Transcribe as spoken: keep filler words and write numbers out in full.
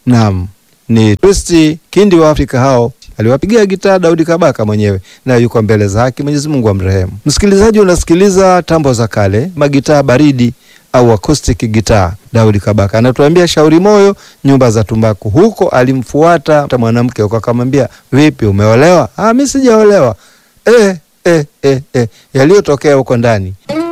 Naam, ni twist kindi wa Afrika hao. Aliwapigia gitaa Daudi Kabaka mwenyewe na yuko mbele za haki, Mwenyezi Mungu amrehemu. Msikilizaji, unasikiliza tambo za kale, magitaa baridi au acoustic guitar. Daudi Kabaka anatuambia Shauri Moyo, nyumba za tumbaku. Huko alimfuata mwanamke huko akamwambia, vipi umeolewa? Ah, mimi sijaolewa. Eh eh eh eh yaliyotokea huko ndani.